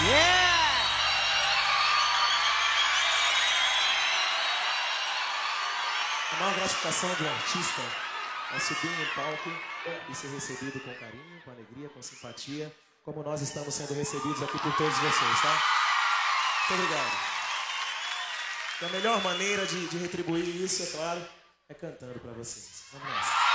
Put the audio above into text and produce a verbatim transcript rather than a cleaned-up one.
Yeah! A maior gratificação de um artista é subir em um palco e ser recebido com carinho, com alegria, com simpatia, como nós estamos sendo recebidos aqui por todos vocês, tá? Muito obrigado. E a melhor maneira de, de retribuir isso, é claro, é cantando pra vocês. Vamos nessa.